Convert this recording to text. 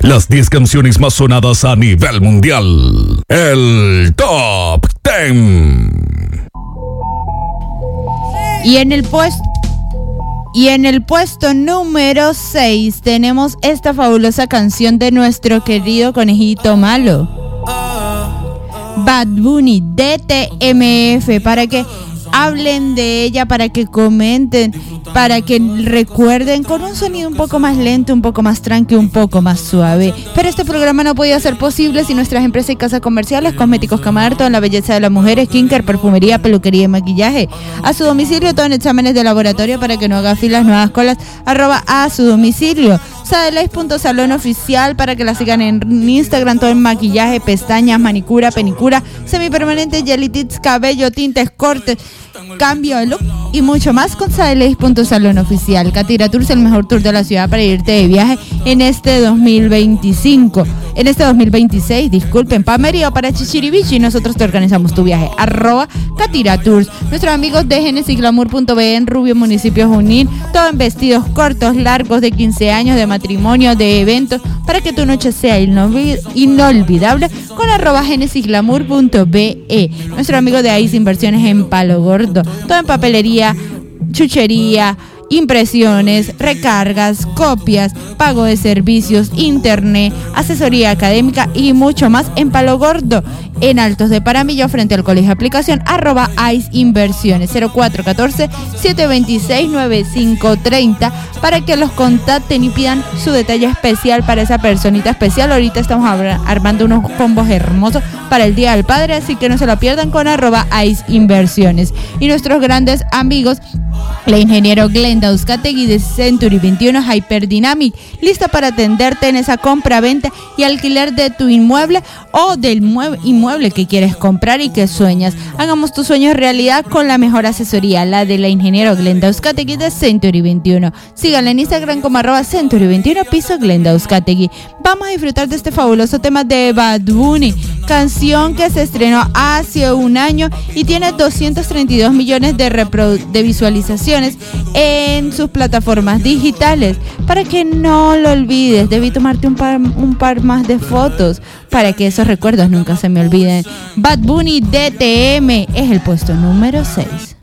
Las 10 canciones más sonadas a nivel mundial. El Top 10. Y en el puesto número 6 tenemos esta fabulosa canción de nuestro querido conejito malo, Bad Bunny, DTMF, para que hablen de ella, para que comenten, para que recuerden con un sonido un poco más lento, un poco más tranquilo, un poco más suave. Pero este programa no podía ser posible sin nuestras empresas y casas comerciales, Cosméticos Camar, todo en la belleza de las mujeres, skincare, perfumería, peluquería y maquillaje. A su domicilio, todo en exámenes de laboratorio para que no haga filas, no hagas colas, @ a su domicilio. Sadelace.salón oficial para que la sigan en Instagram, todo en maquillaje, pestañas, manicura, penicura, semipermanente, jelly tits, cabello, tintes, cortes, cambio de look y mucho más con Sadelace.salón oficial. Catira Tours, el mejor tour de la ciudad para irte de viaje en este 2026, disculpen, pa' Mérida o para Chichiribichi, nosotros te organizamos tu viaje, @Catira Tours. Nuestros amigos de GenesisGlamour.be en Rubio, municipio Junín, todo en vestidos cortos, largos, de 15 años, de matrimonio, de eventos, para que tu noche sea inolvidable, con @GenesisGlamour.be. Nuestro amigo de Ice Inversiones en Palo Gordo, todo en papelería, chuchería, impresiones, recargas, copias, pago de servicios, internet, asesoría académica y mucho más en Palo Gordo, en Altos de Paramillo, frente al Colegio de Aplicación, @Ice Inversiones, 0414-726-9530, para que los contacten y pidan su detalle especial para esa personita especial. Ahorita estamos armando unos combos hermosos para el Día del Padre, así que no se lo pierdan con @Ice Inversiones. Y nuestros grandes amigos, la ingeniero Glenda Uzcategui de Century 21 Hyperdynamic, lista para atenderte en esa compra, venta y alquiler de tu inmueble o del inmueble que quieres comprar y que sueñas. Hagamos tus sueños realidad con la mejor asesoría, la de la ingeniero Glenda Uzcategui de Century 21. Síganla en Instagram como @Century 21 piso Glenda Uzcategui. Vamos a disfrutar de este fabuloso tema de Bad Bunny, canción que se estrenó hace un año y tiene 232 millones de visualizaciones en sus plataformas digitales. Para que no lo olvides, debí tomarte un par más de fotos para que esos recuerdos nunca se me olviden. Bad Bunny DTM es el puesto número 6.